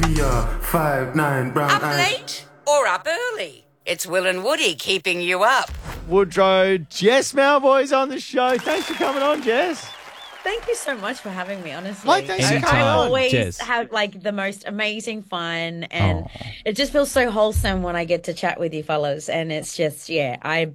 5'9" brown Up eyes. late or up early? It's Will and Woody keeping you up. Woodrow, Jess Malvoy's on the show. Thanks for coming on, Jess. Thank you so much for having me, honestly. Like, thanks for coming I on, always Jess. have like the most amazing fun, and it just feels so wholesome when I get to chat with you fellas. And it's just, I